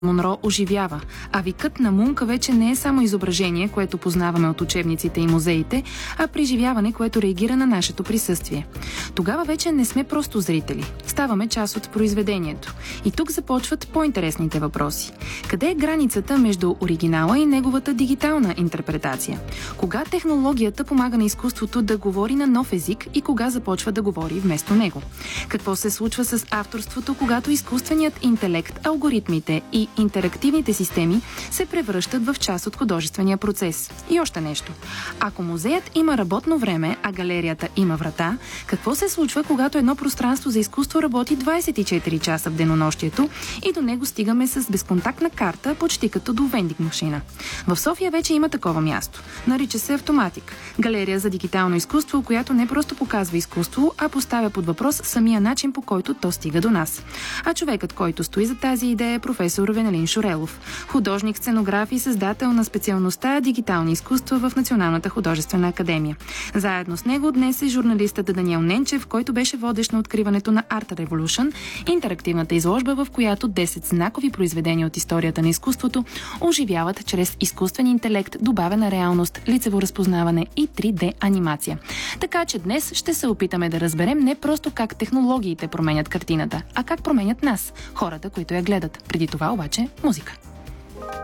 Монро оживява, а викът на Мунка вече не е само изображение, което познаваме от учебниците и музеите, а преживяване, което реагира на нашето присъствие. Тогава вече не сме просто зрители. Ставаме част от произведението. И тук започват по-интересните въпроси. Къде е границата между оригинала и неговата дигитална интерпретация? Кога технологията помага на изкуството да говори на нов език и кога започва да говори вместо него? Какво се случва с авторството, когато изкуственият интелект, алгоритмите и интерактивните системи се превръщат в част от художествения процес? И още нещо. Ако музеят има работно време, а галерията има врата, какво се случва, когато едно пространство за изкуство работи 24 часа в денонощието и до него стигаме с безконтактна карта, почти като до вендинг машина? В София вече има такова място. Нарича се Автоматик. Галерия за дигитално изкуство, която не просто показва изкуство, а поставя под въпрос самия начин, по който то стига до нас. А човекът, който стои за тази идея, е професор Венелин Шурелов. Художник, сценограф и създател на специалността дигитални изкуства в Националната художествена академия. Заедно с него днес е журналистът Даниел Ненчев, който беше водещ на откриването на Art Revolution, интерактивната изложба, в която 10 знакови произведения от историята на изкуството оживяват чрез изкуствен интелект, добавена реалност, лицево разпознаване и 3D анимация. Така че днес ще се опитаме да разберем не просто как технологиите променят картината, а как променят нас, хората, които я гледат. Преди това обаче музика.